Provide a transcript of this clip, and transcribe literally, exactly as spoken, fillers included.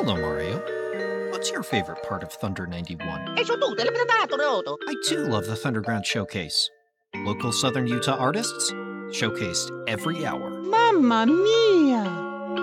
Hello, Mario. What's your favorite part of Thunder ninety-one? E su tutte le prenotato, Roto. I too love the Thunderground Showcase. Local Southern Utah artists showcased every hour. Mamma mia!